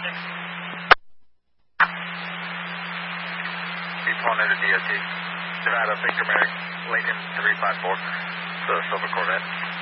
Keep pulling into DOT. Nevada, Victor Mary, Lincoln 354, the Silver Corvette.